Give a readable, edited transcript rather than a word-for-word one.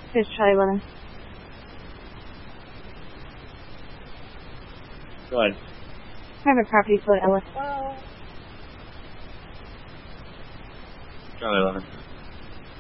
Here's Charlie 11. Go ahead. Private property, Floyd Ellis. Charlie 11.